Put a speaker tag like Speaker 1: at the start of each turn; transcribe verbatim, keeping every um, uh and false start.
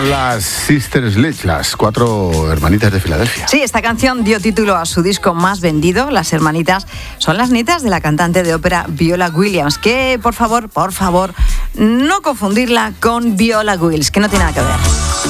Speaker 1: Son las Sister Sledge, las cuatro hermanitas de Filadelfia.
Speaker 2: Sí, esta canción dio título a su disco más vendido. Las hermanitas son las nietas de la cantante de ópera Viola Williams, que por favor, por favor, no confundirla con Viola Wills, que no tiene nada que ver.